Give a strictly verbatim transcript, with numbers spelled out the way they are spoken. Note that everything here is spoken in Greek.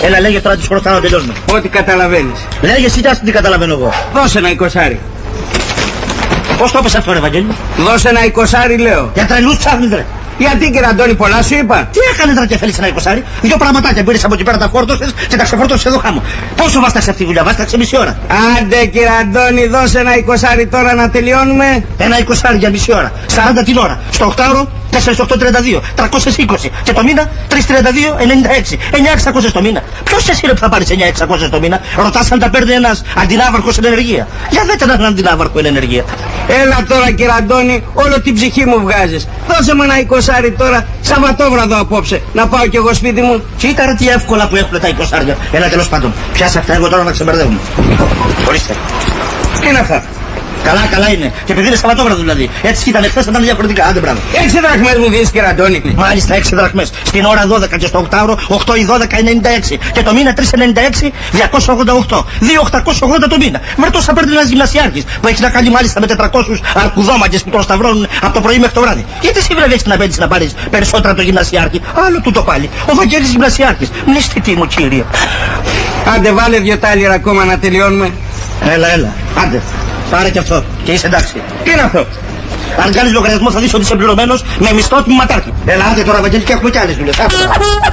Έλα, λέγε τώρα τις χρωστάω να τελειώσουμε. Ό,τι καταλαβαίνεις. Λέγε εσύ τι καταλαβαίνω εγώ. Δώσε ένα εικοσάρι. Πώς το έπαιξε αυτό ρε Βαγγέλη? Δώσε ένα εικοσάρι λέω. Για τρελούς ψάχνεις ρε. Γιατί κύριε Αντώνη, πολλά σου είπα. Τι έκανε τώρα και θέλεις ένα εικοσάρι? Δύο πραγματάκια πήρες από εκεί πέρα, τα φόρτωσες και τα ξεφόρτωσες εδώ χάμω. Πόσο βάσταξε αυτή η δουλειά? Βάσταξε μισή ώρα. Άντε κύριε Αντώνη, δώσε ένα εικοσάρι τώρα να τελειώνουμε. Ένα εικοσάρι για μισή ώρα. σαράντα την ώρα. Στο οκτάωρο τέσσερα οκτώ τριάντα δύο. τριακόσιες είκοσι. Και το μήνα τριακόσιες τριάντα δύο ενενήντα έξι. εννιά εξακόσια το μήνα. Ποιος εσύ ρε που θα πάρεις εννιά εξακόσια το μήνα? Ρωτάς αν τα παίρνει ένας αντινάβαρχος εν ενεργεία. Για δέτε έναν αντινάβαρχο εν ενεργεία. Έλα τώρα κύριε Αντώνη, όλο την ψυχή μου βγάζεις. Δώσε μου ένα εικοσάρι τώρα, Σαββατόβραδο απόψε, να πάω κι εγώ σπίτι μου. Κοίτα ρε τι εύκολα που έχουν τα εικοσάρια. Έλα τέλος πάντων, πιάσα αυτά εγώ τώρα να ξεμπερδεύουμε. Ορίστε. Τι είναι αυτά? Καλά, καλά είναι. Και επειδή είναι Σαββατόβραδο δηλαδή. Έτσι ήταν εχθές, θα ήταν διαφορετικά. Άντε μπράβο. Έξι δραχμές μου δίνεις κύριε Αντώνη. Μάλιστα, έξι δραχμές. Στην ώρα δώδεκα και στο οκτάωρο οκτώ ή δώδεκα ενενήντα έξι. Και το μήνα τριακόσια ενενήντα έξι διακόσια ογδόντα οκτώ. δύο χιλιάδες οκτακόσια ογδόντα το μήνα. Με τόσα παίρνει ένας γυμνασιάρχης που έχει να κάνει μάλιστα με τετρακόσιους αρκουδόμαγκες που τον σταυρώνουν από το πρωί μέχρι το βράδυ. Γιατί εσύ βρε έχεις να παίρνεις να πάρεις περισσότερα από το γυμνασιάρχη? Άλλο τούτο πάλι. Ο Βαγγέλης γυμνασιάρχης. Μνηστητή μου κύριε. Άντε βάλε δυο τάλιρα ακόμα να τελειώνουμε. Έλα, έλα. Άντε. Πάρε και αυτό και είσαι εντάξει. Τι είναι αυτό? Αν κάνεις λογαριασμό θα δεις ότι είσαι πληρωμένος με μισθό τμήματάρχη. Έλα άντε τώρα Βαγγέλη και έχουμε κι άλλες δουλειές.